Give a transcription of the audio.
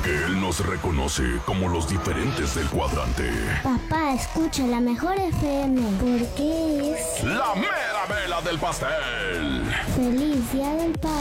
porque él nos reconoce como los diferentes del cuadrante. Papá, escucha la mejor FM, porque es La mera vela del pastel. Feliz Día del Padre.